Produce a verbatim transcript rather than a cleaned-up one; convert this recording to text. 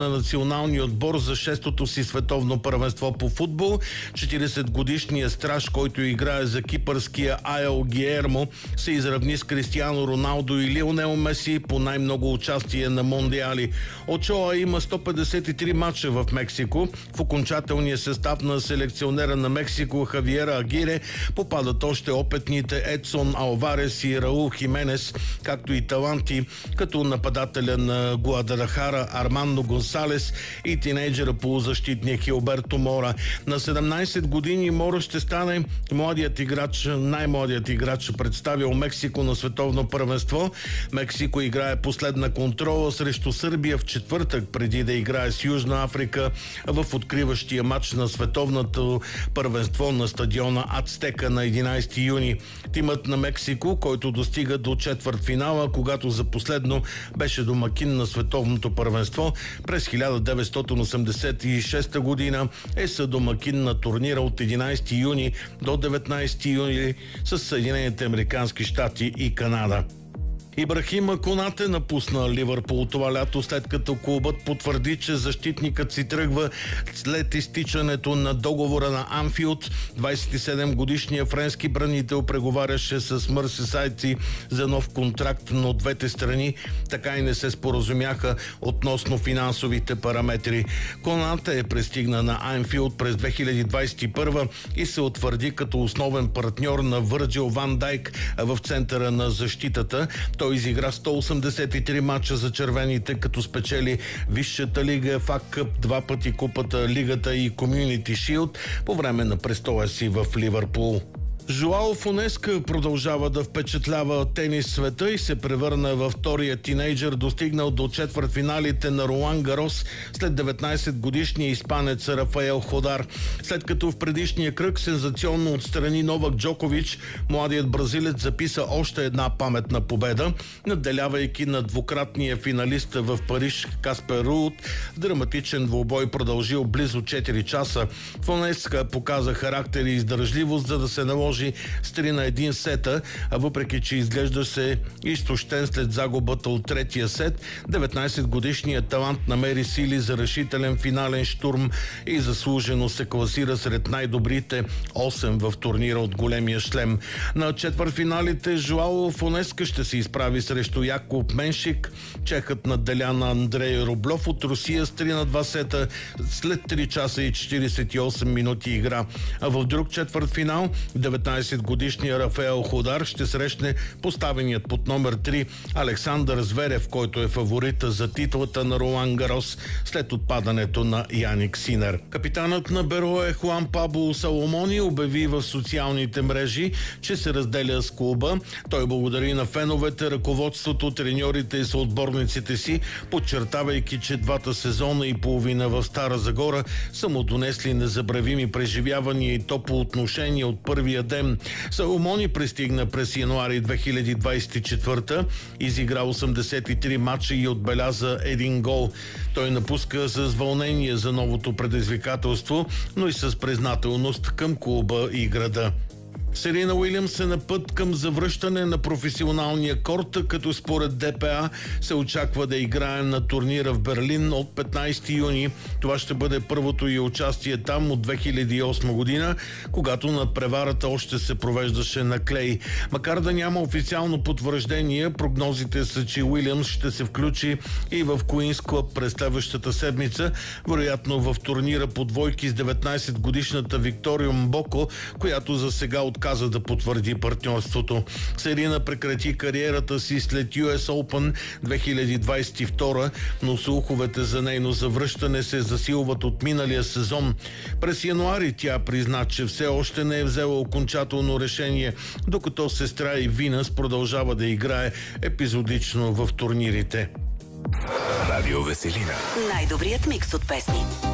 на националния отбор за шестото си световно първенство по футбол. четиридесетгодишният страж, който играе за кипърския Аел Гиермо, се изравни с Кристиано Роналдо и Лионел Меси по най-много участие на мондиали. Очоа има сто петдесет и три мача в Мексико. В окончателния състав на селекционера на Мексико Хавиера Агире попадат още опитните Едсон Алварес и Раул Хименес, както и таланти като нападателя на Гуадалахара Армандо Гонсалес и тинейджера полузащитния Хилберто Мора. На седемнадесет години Мора ще стане младият играч, най-младият играч, представил Мексико на световно първенство. Мексико играе последна контрола срещу Сърбия в четвъртък, преди да играе с Южна Африка в откриващия матч на световното първенство на стадиона Ацтека на единадесети юни. Тимът на Мексико, който достига до четвъртфинала, когато за последно беше домакин на световното първенство през хиляда деветстотин осемдесет и шеста година, е съдомакин на турнира от единадесети юни до деветнадесети юли с Съединените американски щати и Канада. Ибрахима Конате напусна Ливърпул това лято, след като клубът потвърди, че защитникът си тръгва след изтичането на договора на Анфилд. двадесет и седем годишният френски бранител преговаряше с мърсисайдци за нов контракт, но двете страни така и не се споразумяха относно финансовите параметри. Конате е пристигна на Анфилд през две хиляди двадесет и първа и се утвърди като основен партньор на Върджил Ван Дайк в центъра на защитата. Той изигра сто осемдесет и три мача за червените, като спечели Висшата лига, еф ей Къп, два пъти Купата, Лигата и Комюнити Шилд по време на престоя си в Ливърпул. Жоао Фонеска продължава да впечатлява тенис света и се превърна във втория тинейджър, достигнал до четвъртфиналите на Ролан Гарос след деветнадесет годишния испанец Рафаел Ходар. След като в предишния кръг сензационно отстрани Новак Джокович, младият бразилец записа още една паметна победа, надделявайки на двукратния финалист в Париж Каспер Руд. Драматичен двубой продължил близо четири часа. Фонеска показа характер и издържливост, за да се наложи с три на един сета, а въпреки че изглеждаше изтощен след загубата от третия сет, деветнадесетгодишният талант намери сили за решителен финален штурм и заслужено се класира сред най-добрите осем в турнира от големия шлем. На четвъртфиналите Жоао Фонеска ще се изправи срещу Якоб Меншик. Чехът надделя на Андрей Рублев от Русия с три на два сета след три часа и четиридесет и осем минути игра. А в друг четвъртфинал деветнадесетгодишният Рафаел Ходар ще срещне поставеният под номер три Александър Зверев, който е фаворита за титлата на Ролан Гарос след отпадането на Яник Синер. Капитанът на Берое Хуан Пабло Саломони обяви в социалните мрежи, че се разделя с клуба. Той благодари на феновете, ръководството, треньорите и съотборниците си, подчертавайки, че двата сезона и половина в Стара Загора са му донесли незабравими преживявания и топло отношение от първия ден. Саломони пристигна през януари две хиляди двадесет и четвърта, изигра осемдесет и три мача и отбеляза един гол. Той напуска с вълнение за новото предизвикателство, но и с признателност към клуба и града. Серена Уилямс е на път към завръщане на професионалния корт, като според Д П А се очаква да играе на турнира в Берлин от петнадесети юни. Това ще бъде първото й участие там от две хиляди и осма година, когато надпреварата още се провеждаше на клей. Макар да няма официално потвърждение, прогнозите са, че Уилямс ще се включи и в Queen's Club през следващата седмица, вероятно в турнира по двойки с деветнадесетгодишната Виктория Мбоко, която за сега от каза да потвърди партньорството. Серена прекрати кариерата си след Ю Ес Open две хиляди двадесет и втора, но слуховете за нейно завръщане се засилват от миналия сезон. През януари тя призна, че все още не е взела окончателно решение, докато сестра и Винас продължава да играе епизодично в турнирите. Радио Веселина. Най-добрият микс от песни.